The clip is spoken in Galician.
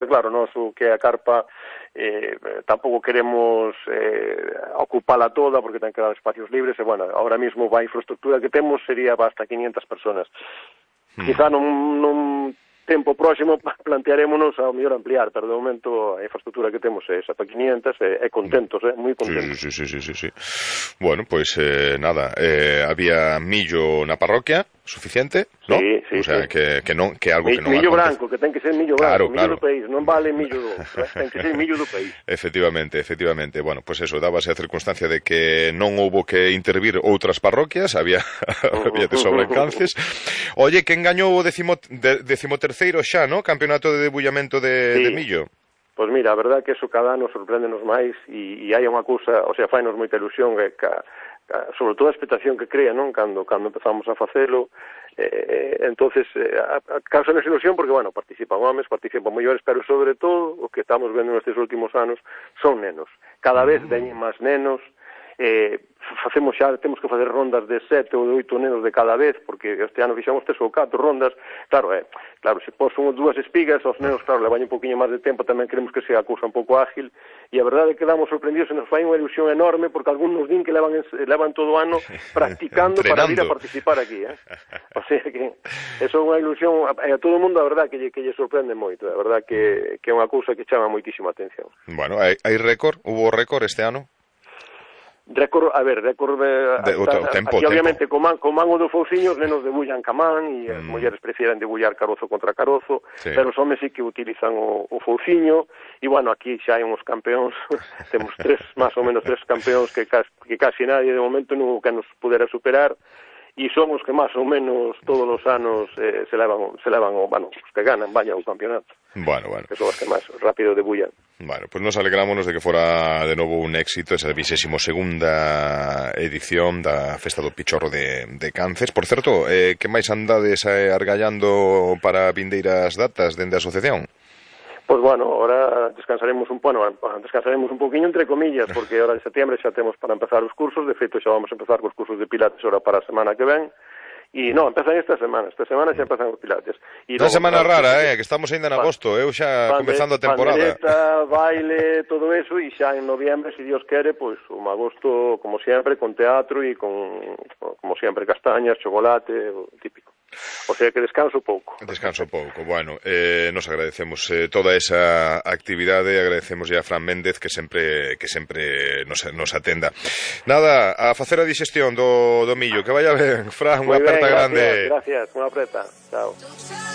claro, nós o que a carpa tampouco queremos ocupala toda porque ten que dar espacios libres e, bueno, ahora mismo a infraestructura que temos sería basta 500 personas. Quizá non tempo próximo plantearémonos ao mellor ampliar, pero de momento a infraestructura que temos é esa para 500 e contentos, moi contentos. Sí. Bueno, pois nada, había millo na parroquia suficiente, ¿no? Sí. O sea, que algo que non millo branco, que ten que ser millo branco, millo do país, non vale millo do outro, ten que ser millo do país. Efectivamente. Bueno, pues eso, dábase a circunstancia de que non houbo que intervir outras parroquias, había de sobrecances. Oye, quen gañou o 13º xa, ¿no? Campeonato de debullamento de millo. Pois mira, a verdade que eso cada ano sorpréndenos máis e hai unha cousa, o sea, fainos moita ilusión sobre todo a expectación que crea, non? Cando empezamos a facelo, entonces causa-nos ilusión porque, bueno, participan homes, participan mellores, pero sobre todo o que estamos vendo nestes últimos anos son nenos. Cada vez veñen máis nenos, temos que facer rondas de 7 ou de 8 nenos de cada vez, porque este ano fixamos 3 ou 4 rondas, claro, se posen 2 espigas, os nenos, claro, levan un poquinho máis de tempo, tamén queremos que sea a cousa un pouco ágil, e a verdade é que damos sorprendidos, e nos fai unha ilusión enorme, porque algúns din que levan todo o ano practicando para vir a participar aquí, O sea que eso é unha ilusión, a todo o mundo, a verdade, que lle sorprende moito, a verdade que é unha cousa que chama moitísima atención. Bueno, hai récord? Hubo récord este ano? Récord, tempo, aquí obviamente con mango do fouciño os nenos debullan ca man e as mulleres prefieren debullar carozo contra carozo, pero os homes sí que utilizan o fouciño e, bueno, aquí xa hai uns campeóns temos máis ou menos 3 campeóns que casi nadie de momento non que nos pudera superar e son os que máis ou menos todos os anos se levan bueno, os que ganan, o campeonato. Bueno. Que son os que máis rápido debullan. Bueno, pues nos alegrámonos de que fora de novo un éxito esa 22ª edición da Festa do Pichorro de Cances. Por certo, que máis andades argallando para vindeiras datas dende a asociación? Pois, bueno, ahora descansaremos un poquinho entre comillas, porque ahora en setembro xa temos para empezar os cursos, de feito xa vamos a empezar cos cursos de pilates ahora para a semana que ven, e non, empezan esta semana xa empezan os pilates. Unha semana rara, que estamos ainda en agosto, eu xa comezando a temporada. Pandereta, baile, todo eso, e xa en noviembre, se Dios quere, pois un agosto, como sempre, con teatro e con, como sempre, castañas, chocolate, o típico. O sea que descanso pouco. Bueno, nos agradecemos toda esa actividade, agradecemos a Fran Méndez que sempre nos atenda. Nada, a facer a digestión do millo, que vaya ben, Fran, unha aperta grande. Gracias, unha aperta, chao.